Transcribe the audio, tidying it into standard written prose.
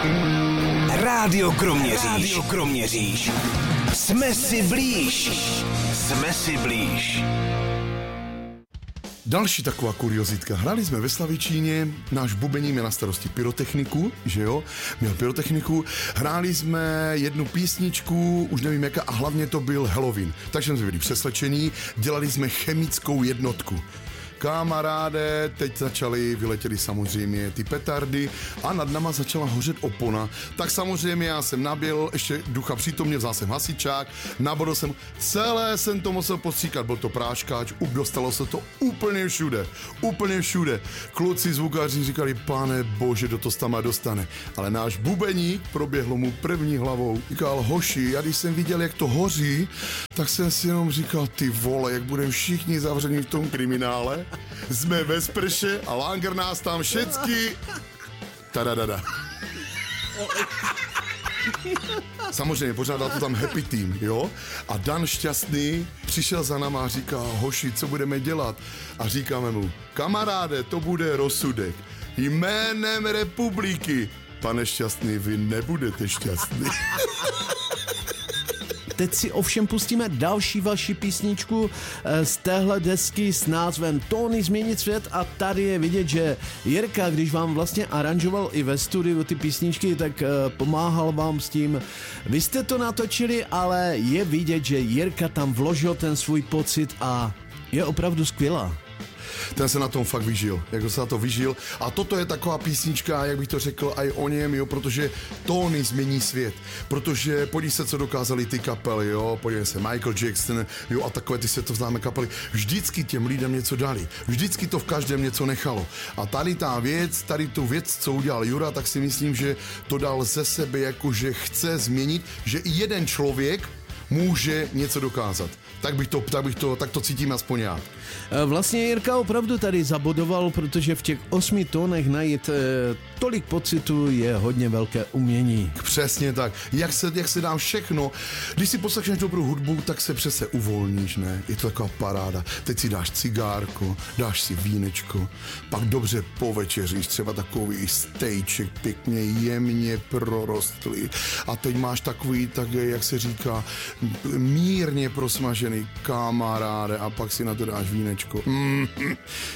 Rádio Kroměříž. Jsme si blíž. Další taková kuriozitka. Hráli jsme ve Slavičíně, náš bubení měl na starosti pyrotechniku, že jo? Měl pyrotechniku. Hráli jsme jednu písničku, už nevím jaká, a hlavně to byl Halloween. Takže jsme byli přeslečení, dělali jsme chemickou jednotku. Kamaráde, teď vyletěly samozřejmě ty petardy a nad náma začala hořet opona. Tak samozřejmě já jsem nabil, ještě ducha přítomně, vzal jsem hasičák, nabodl jsem, celé jsem to musel postříkat, byl to práškáč, dostalo se to úplně všude. Kluci zvukaři říkali, pane bože, kdo to tam dostane. Ale náš bubeník proběhlo mu první hlavou. Říkal, hoši, já když jsem viděl, jak to hoří, tak jsem si jenom říkal, ty vole, jak budeme všichni zavření v tom kriminále. Jsme ve sprše a Langer nás tam všecky... Tadadada. Samozřejmě pořádal to tam happy team, jo? A Dan Šťastný přišel za náma a říká, hoši, co budeme dělat? A říkáme mu, kamaráde, to bude rozsudek. Jménem republiky. Pane Šťastný, vy nebudete šťastný. Teď si ovšem pustíme další vaši písničku z téhle desky s názvem Tóny změnit svět a tady je vidět, že Jirka, když vám vlastně aranžoval i ve studiu ty písničky, tak pomáhal vám s tím. Vy jste to natočili, ale je vidět, že Jirka tam vložil ten svůj pocit a je opravdu skvělá. Ten se na tom fakt vyžil, jak se na to vyžil. A toto je taková písnička, jak bych to řekl, aj o něm, jo, protože tóny změní svět. Protože podívej se, co dokázali ty kapely, jo, podívej se, Michael Jackson, jo, a takové ty světovznámé kapely. Vždycky těm lidem něco dali. Vždycky to v každém něco nechalo. A tady tu věc, co udělal Jura, tak si myslím, že to dal ze sebe, jakože chce změnit, že i jeden člověk může něco dokázat. Tak to cítím aspoň já. Vlastně Jirka opravdu tady zabodoval, protože v těch 8 tónech najít tolik pocitu je hodně velké umění. Přesně tak. Jak se dá všechno. Když si poslechneš dobrou hudbu, tak se přece uvolníš, ne? Je to taková paráda. Teď si dáš cigárko, dáš si vínečko, pak dobře povečeříš, třeba takový stejček pěkně jemně prorostlý. A teď máš takový, tak jak se říká, mírně prosmažený, kamaráde, a pak si na to dáš vínečko.